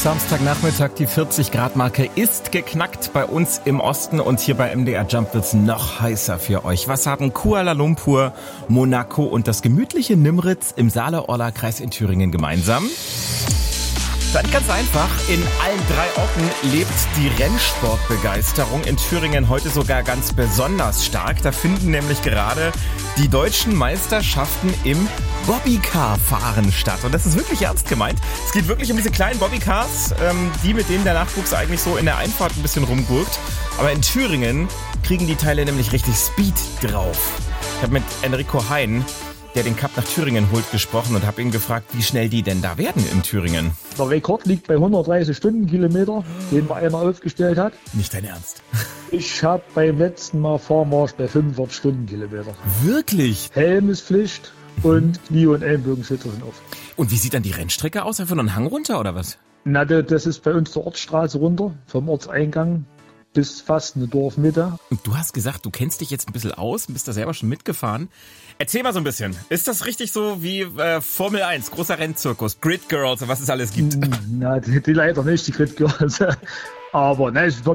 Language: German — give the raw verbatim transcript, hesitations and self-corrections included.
Samstagnachmittag, die vierzig Grad Marke ist geknackt bei uns im Osten und hier bei M D R Jump wird's noch heißer für euch. Was haben Kuala Lumpur, Monaco und das gemütliche Nimritz im Saale-Orla-Kreis in Thüringen gemeinsam? Dann ganz einfach, in allen drei Orten lebt die Rennsportbegeisterung. In Thüringen heute sogar ganz besonders stark. Da finden nämlich gerade die deutschen Meisterschaften im Bobbycar-Fahren statt. Und das ist wirklich ernst gemeint. Es geht wirklich um diese kleinen Bobbycars, ähm, die mit denen der Nachwuchs eigentlich so in der Einfahrt ein bisschen rumgurkt. Aber in Thüringen kriegen die Teile nämlich richtig Speed drauf. Ich habe mit Enrico Hein, der den Cup nach Thüringen holt, gesprochen und habe ihn gefragt, wie schnell die denn da werden in Thüringen. Der Rekord liegt bei hundertdreißig Stundenkilometer, den mal einer aufgestellt hat. Nicht dein Ernst? Ich habe beim letzten Mal fahren war ich bei fünfundvierzig Stundenkilometer. Wirklich? Helm ist Pflicht und Knie- und Ellenbogenschützer sind auf. Und wie sieht dann die Rennstrecke aus? Einfach nur ein Hang runter oder was? Na, das ist bei uns zur Ortsstraße runter, vom Ortseingang bis fast eine Dorfmitte. Und du hast gesagt, du kennst dich jetzt ein bisschen aus, bist da selber schon mitgefahren. Erzähl mal so ein bisschen. Ist das richtig so wie äh, Formel eins, großer Rennzirkus, Grid Girls und was es alles gibt? Na, die, die leider nicht, die Grid Girls. Aber ne, es wird